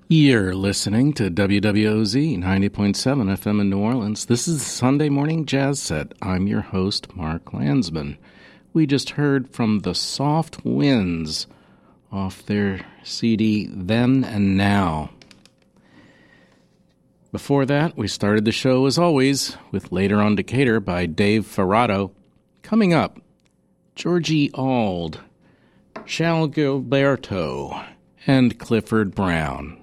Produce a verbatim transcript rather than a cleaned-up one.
You're listening to W W O Z ninety point seven F M in New Orleans. This is the Sunday Morning Jazz Set. I'm your host, Mark Landsman. We just heard from the Soft Winds off their C D Then and Now. Before that, we started the show, as always, with Later on Decatur by Dave Ferrato. Coming up, Georgie Auld, Shal Gilberto, and Clifford Brown.